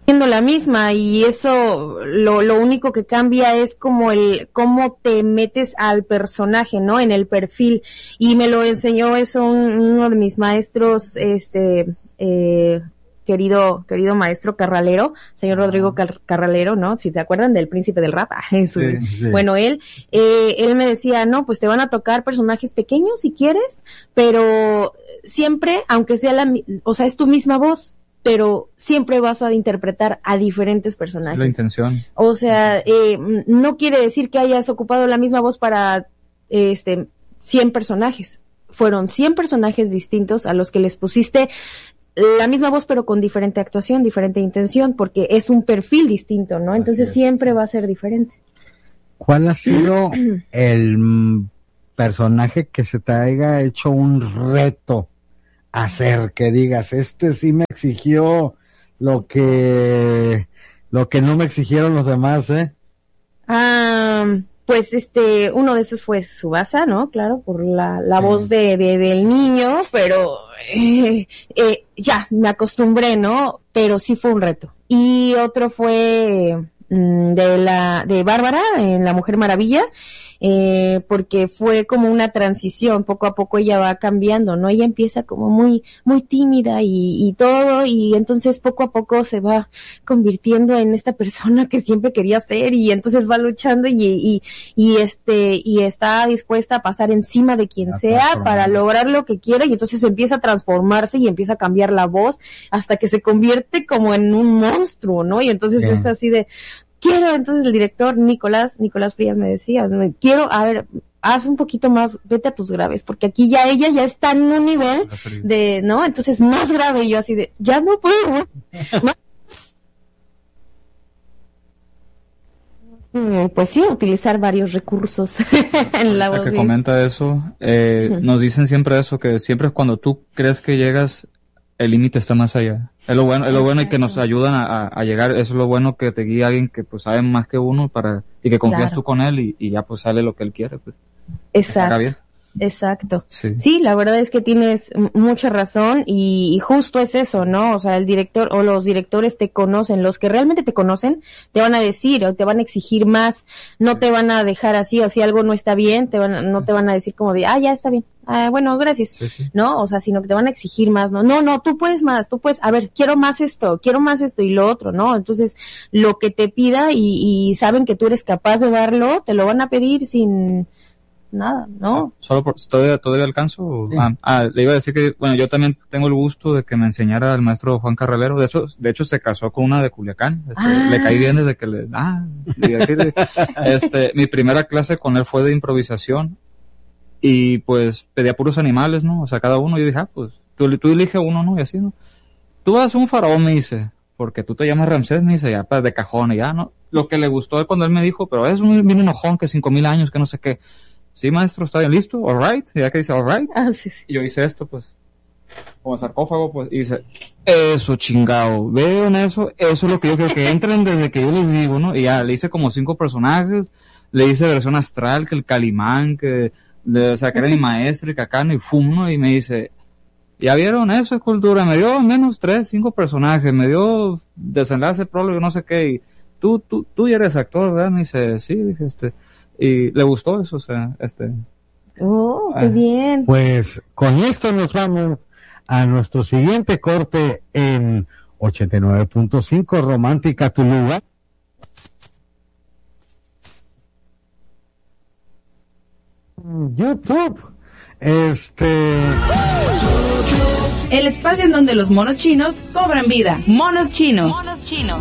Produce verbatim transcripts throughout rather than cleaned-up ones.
siendo la misma, y eso lo, lo único que cambia es como el cómo te metes al personaje, ¿no? En el perfil, y me lo enseñó eso un, uno de mis maestros, este, eh, querido, querido maestro Carralero, señor Rodrigo Car- Carralero, ¿no? Si te acuerdan del Príncipe del Rap, eso, sí, sí. Bueno, él, eh, él me decía, no, pues te van a tocar personajes pequeños si quieres, pero siempre, aunque sea la, o sea, es tu misma voz, pero siempre vas a interpretar a diferentes personajes. La intención. O sea, eh, no quiere decir que hayas ocupado la misma voz para este cien personajes. Fueron cien personajes distintos a los que les pusiste la misma voz, pero con diferente actuación, diferente intención, porque es un perfil distinto, ¿no? Entonces siempre va a ser diferente. ¿Cuál ha sido el personaje que se te haya hecho un reto hacer, que digas, este sí me exigió lo que lo que no me exigieron los demás, eh? Ah, pues este, uno de esos fue Tsubasa, ¿no? Claro, por la, la sí. voz de, de del niño, pero eh, eh, ya, me acostumbré, ¿no? Pero sí fue un reto. Y otro fue mm, de la de Bárbara en La Mujer Maravilla. Eh, porque fue como una transición, poco a poco ella va cambiando, ¿no? Ella empieza como muy, muy tímida y, y todo, y entonces poco a poco se va convirtiendo en esta persona que siempre quería ser, y entonces va luchando y, y, y este, y está dispuesta a pasar encima de quien sea para lograr lo que quiera, y entonces empieza a transformarse y empieza a cambiar la voz hasta que se convierte como en un monstruo, ¿no? Y entonces yeah. es así de, quiero, entonces el director Nicolás, Nicolás Frías me decía, quiero, a ver, haz un poquito más, vete a tus graves, porque aquí ya ella ya está en un nivel de, ¿no? Entonces más grave, y yo así de, ya no puedo. Pues sí, utilizar varios recursos en la voz. Que comenta eso, eh, uh-huh. nos dicen siempre eso, que siempre cuando tú crees que llegas, el límite está más allá. Es lo bueno, es lo bueno y que nos ayudan a, a llegar. Eso es lo bueno, que te guía alguien que pues sabe más que uno para y que confías claro. tú con él y, y ya pues sale lo que él quiere. Pues. Exacto. Exacto. Sí. sí, la verdad es que tienes mucha razón y, y justo es eso, ¿no? O sea, el director o los directores te conocen, los que realmente te conocen te van a decir o te van a exigir más, no sí. te van a dejar así, o si algo no está bien, te van a, no te van a decir como de, ah, ya está bien, ah, bueno, gracias, sí, sí. ¿no? O sea, sino que te van a exigir más, ¿no? No, no, tú puedes más, tú puedes, a ver, quiero más esto, quiero más esto y lo otro, ¿no? Entonces, lo que te pida y, y saben que tú eres capaz de darlo, te lo van a pedir sin nada, ¿no? ¿Solo por, todavía, todavía alcanzo? Sí. Ah, ah, le iba a decir que, bueno, yo también tengo el gusto de que me enseñara el maestro Juan Carralero. De hecho, de hecho se casó con una de Culiacán. Este, ah. Le caí bien desde que le, ah, de, este, mi primera clase con él fue de improvisación y pues pedía puros animales, ¿no? O sea, cada uno, yo dije, ah, pues, tú, tú elige uno, ¿no? Y así, ¿no? Tú vas a ser un faraón, me dice, porque tú te llamas Ramsés, me dice, ya, pues, de cajón, y ya, ¿no? Lo que le gustó es cuando él me dijo, pero es un bien enojón, que cinco mil años, que no sé qué. Sí, maestro, está bien, listo, all right, y ya que dice all right, ah, sí, sí. y yo hice esto, pues, como sarcófago, pues, y dice, eso chingado, ¿ven eso? Eso es lo que yo quiero que entren desde que yo les digo, ¿no? Y ya, le hice como cinco personajes, le hice versión astral, que el Calimán, que, de, o sea, que era mi maestro, y Cacano, y fum, ¿no? Y me dice, ¿ya vieron eso? Es cultura, me dio menos tres, cinco personajes, me dio desenlace, prólogo, no sé qué, y tú, tú, tú ya eres actor, ¿verdad? Me dice, sí, dije, este... y le gustó eso, o sea, este... Oh, qué ah, bien. Pues con esto nos vamos a nuestro siguiente corte en ochenta y nueve punto cinco Romántica, tu lugar. YouTube, este... El espacio en donde los monos chinos cobran vida. Monos chinos. Monos chinos.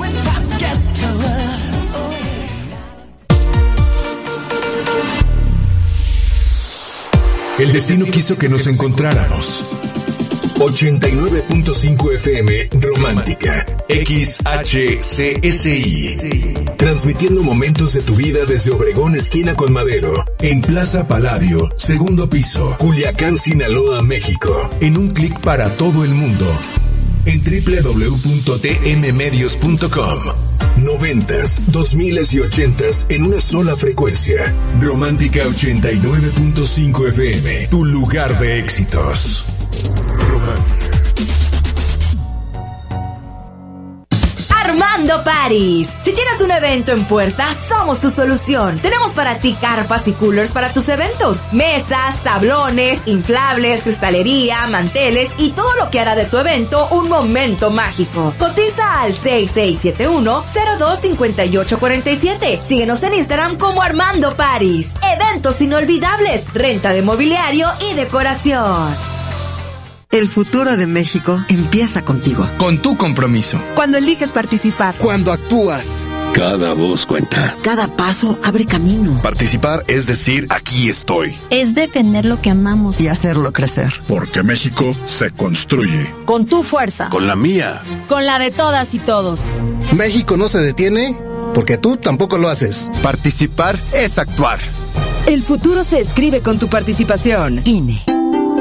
El destino quiso que nos encontráramos. ochenta y nueve punto cinco F M Romántica X H C S I, transmitiendo momentos de tu vida desde Obregón esquina con Madero, en Plaza Palladio, segundo piso, Culiacán, Sinaloa, México, en un clic para todo el mundo, en doble u doble u doble u punto t m medios punto com. Noventas, dos miles y ochentas en una sola frecuencia. Romántica ochenta y nueve punto cinco F M, tu lugar de éxitos. Romántica. Armando Paris. Si tienes un evento en puerta, somos tu solución. Tenemos para ti carpas y coolers para tus eventos, mesas, tablones, inflables, cristalería, manteles y todo lo que hará de tu evento un momento mágico. Cotiza al seis seis siete uno, cero dos cinco ocho cuatro siete. Síguenos en Instagram como Armando Paris. Eventos inolvidables, renta de mobiliario y decoración. El futuro de México empieza contigo. Con tu compromiso. Cuando eliges participar. Cuando actúas. Cada voz cuenta. Cada paso abre camino. Participar es decir, aquí estoy. Es defender lo que amamos. Y hacerlo crecer. Porque México se construye. Con tu fuerza. Con la mía. Con la de todas y todos. México no se detiene porque tú tampoco lo haces. Participar es actuar. El futuro se escribe con tu participación. I N E.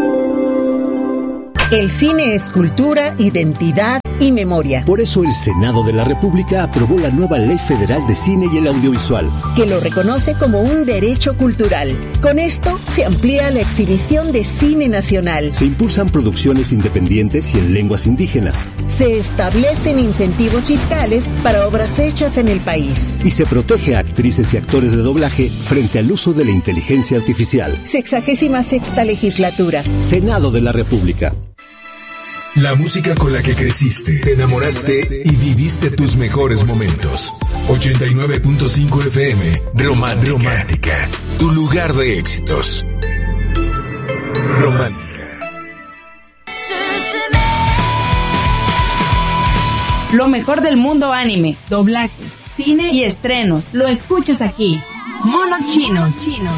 El cine es cultura, identidad y memoria. Por eso el Senado de la República aprobó la nueva Ley Federal de Cine y el Audiovisual, que lo reconoce como un derecho cultural. Con esto se amplía la exhibición de cine nacional. Se impulsan producciones independientes y en lenguas indígenas. Se establecen incentivos fiscales para obras hechas en el país. Y se protege a actrices y actores de doblaje frente al uso de la inteligencia artificial. Sexagésima sexta legislatura. Senado de la República. La música con la que creciste, te enamoraste y viviste tus mejores momentos. ochenta y nueve punto cinco F M, Romántica. Romántica, tu lugar de éxitos. Romántica. Lo mejor del mundo anime, doblajes, cine y estrenos. Lo escuchas aquí. Monos Chinos.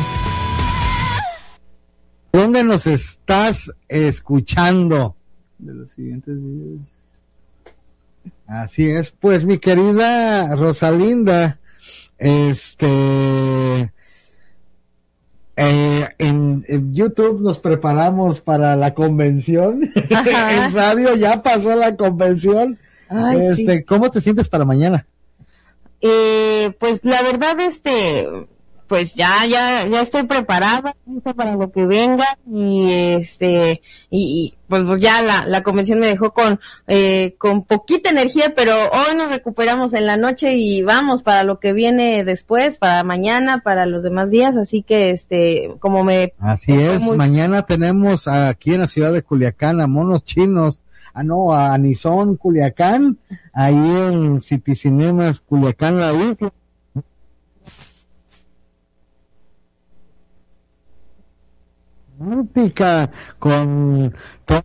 ¿Dónde nos estás escuchando? De los siguientes videos. Así es, pues mi querida Rosalinda, este eh, en, en YouTube nos preparamos para la convención. En radio ya pasó la convención. Ay, este, sí. ¿Cómo te sientes para mañana? Eh, pues la verdad, este, pues ya, ya, ya estoy preparada para lo que venga y este, y, y pues, pues ya la, la convención me dejó con, eh, con poquita energía, pero hoy nos recuperamos en la noche y vamos para lo que viene después, para mañana, para los demás días, así que este, como me... Así es, muy... mañana tenemos aquí en la ciudad de Culiacán a Monos Chinos, ah no, a Anizón Culiacán, ahí en City Cinemas Culiacán La Isla. Música con to-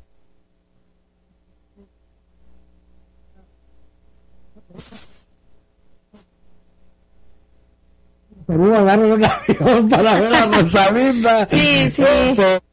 Pero agarrar un avión para ver a Rosalinda. Sí, sí. Este,